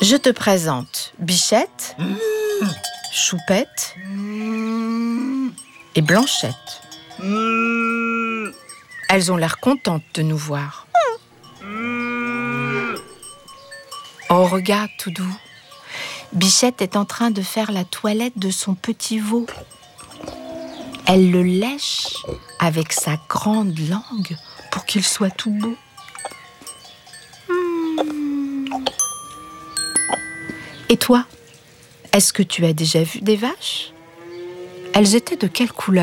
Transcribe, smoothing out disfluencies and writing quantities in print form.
Je te présente Bichette, Choupette et Blanchette. Elles ont l'air contentes de nous voir. Oh, regarde, Toudou. Bichette est en train de faire la toilette de son petit veau. Elle le lèche avec sa grande langue pour qu'il soit tout beau. Et toi, est-ce que tu as déjà vu des vaches ? Elles étaient de quelle couleur ?